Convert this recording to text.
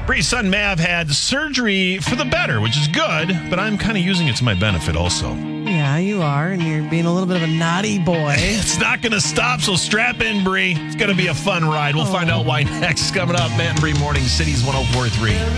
Bree's son Mav had surgery for the better, which is good, but I'm kind of using it to my benefit also. Yeah, you are, and you're being a little bit of a naughty boy. It's not going to stop, so strap in, Bree. It's going to be a fun ride. We'll find out why next. Coming up, Matt and Bree Morning, Cities 104.3.